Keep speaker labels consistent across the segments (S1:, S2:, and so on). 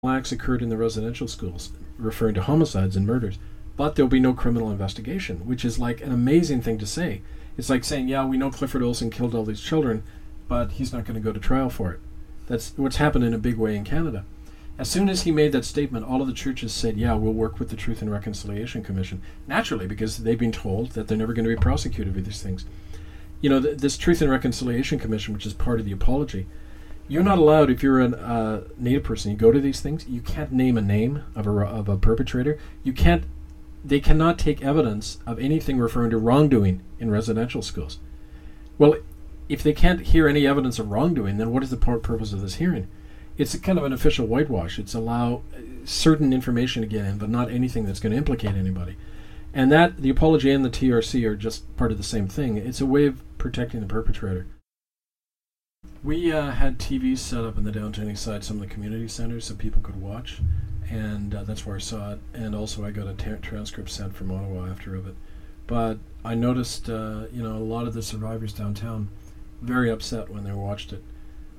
S1: acts occurred in the residential schools, referring to homicides and murders, but there'll be no criminal investigation, which is like an amazing thing to say. It's like saying, yeah, we know Clifford Olson killed all these children, but he's not going to go to trial for it. That's what's happened in a big way in Canada. As soon as he made that statement, all of the churches said, yeah, we'll work with the Truth and Reconciliation Commission. Naturally, because they've been told that they're never going to be prosecuted for these things. This Truth and Reconciliation Commission, which is part of the apology, you're not allowed, if you're a Native person, you go to these things, you can't name a name of a perpetrator. They cannot take evidence of anything referring to wrongdoing in residential schools. Well, if they can't hear any evidence of wrongdoing, then what is the purpose of this hearing? It's a kind of an official whitewash. It's allow certain information to get in, but not anything that's going to implicate anybody. And that the apology and the TRC are just part of the same thing. It's a way of protecting the perpetrator. We had TVs set up in the downtown east side, some of the community centers, so people could watch, and that's where I saw it. And also, I got a transcript sent from Ottawa after of it. But I noticed, a lot of the survivors downtown very upset when they watched it.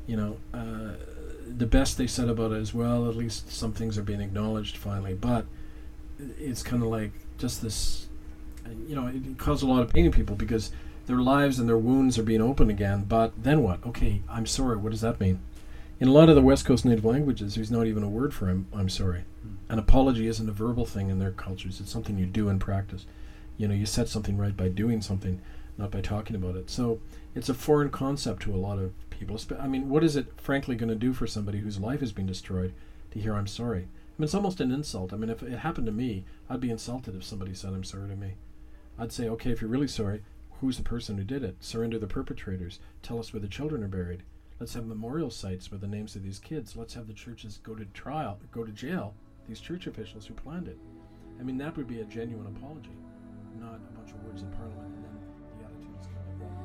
S1: The best they said about it is, well, at least some things are being acknowledged finally. But it's kind of like just this, it caused a lot of pain in people because their lives and their wounds are being opened again, but then what? Okay, I'm sorry. What does that mean? In a lot of the West Coast Native languages, there's not even a word for I'm sorry. An apology isn't a verbal thing in their cultures. It's something you do in practice. You set something right by doing something, not by talking about it. So it's a foreign concept to a lot of people. I mean, what is it, frankly, going to do for somebody whose life has been destroyed to hear I'm sorry? I mean, it's almost an insult. I mean, if it happened to me, I'd be insulted if somebody said I'm sorry to me. I'd say, okay, if you're really sorry, who's the person who did it? Surrender the perpetrators. Tell us where the children are buried. Let's have memorial sites with the names of these kids. Let's have the churches go to jail, these church officials who planned it. I mean, that would be a genuine apology, not a bunch of words in Parliament.